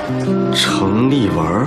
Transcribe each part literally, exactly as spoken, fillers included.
程丽文。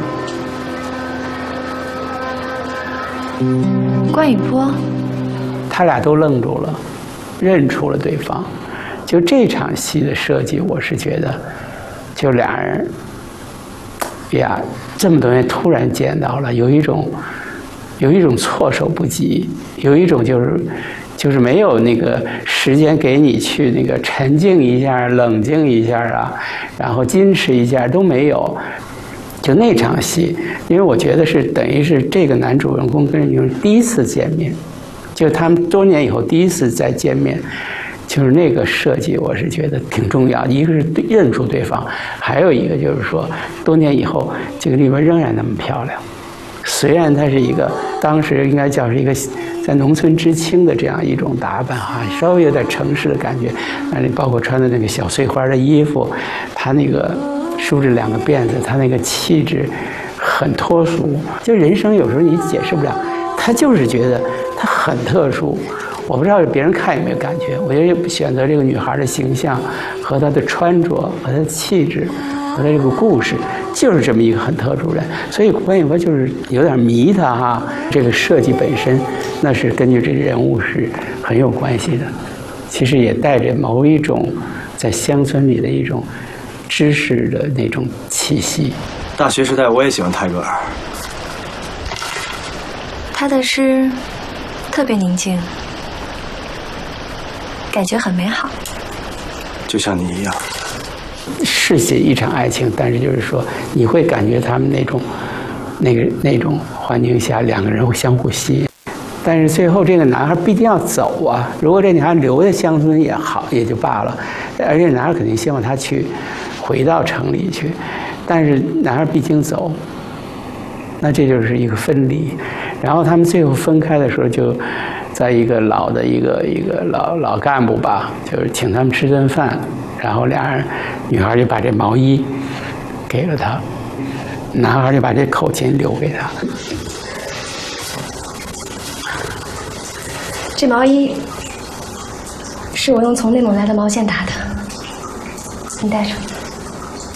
关雨波。 他俩都愣住了，认出了对方。就这场戏的设计，我是觉得，就俩人，呀，这么多年突然见到了，有一种，有一种措手不及，有一种就是，就是没有那个时间给你去那个沉静一下、冷静一下啊，然后矜持一下都没有。就那场戏，因为我觉得是等于是这个男主人公跟女主第一次见面，就他们多年以后第一次再见面。就是那个设计，我是觉得挺重要。一个是认出对方，还有一个就是说，多年以后，这个丽文仍然那么漂亮。虽然她是一个当时应该叫是一个在农村知青的这样一种打扮哈，稍微有点城市的感觉，啊，包括穿的那个小碎花的衣服，她那个梳着两个辫子，她那个气质很脱俗。就人生有时候你解释不了，她就是觉得她很特殊。我不知道别人看有没有感觉，我觉得选择这个女孩的形象和她的穿着和她的气质和她这个故事，就是这么一个很特殊人。所以关雨波就是有点迷她哈，这个设计本身那是根据这个人物是很有关系的，其实也带着某一种在乡村里的一种知识的那种气息。 大学时代我也喜欢泰戈尔， 他的诗特别宁静，感觉很美好， 就像你一样。 是写一场爱情，但是就是说，你会感觉他们那种、那个、那种环境下，两个人会相互吸引。但是最后这个男孩必定要走啊！如果这女孩留在乡村也好，也就罢了。而且男孩肯定希望她去回到城里去，但是男孩毕竟走，那这就是一个分离。然后他们最后分开的时候就。在一个老的一个一个老老干部吧，就是请他们吃顿饭，然后俩人，女孩就把这毛衣给了他，男孩就把这口琴留给他。 这毛衣是我用从内蒙来的毛线打的，你带上。